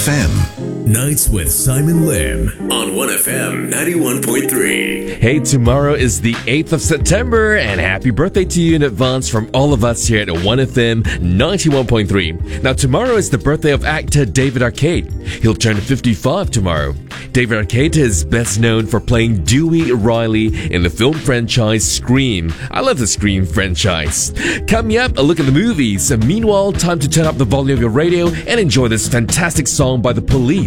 1FM. Nights with Simon Lim on 1FM 91.3. Hey, tomorrow is the 8th of September, and happy birthday to you in advance from all of us here at 1FM 91.3. Now, tomorrow is the birthday of actor David Arcade. He'll turn 55 tomorrow. David Arcade is best known for playing Dewey Riley in the film franchise Scream. I love the Scream franchise. Coming up, a look at the movies. Meanwhile, time to turn up the volume of your radio and enjoy this fantastic song by The Police.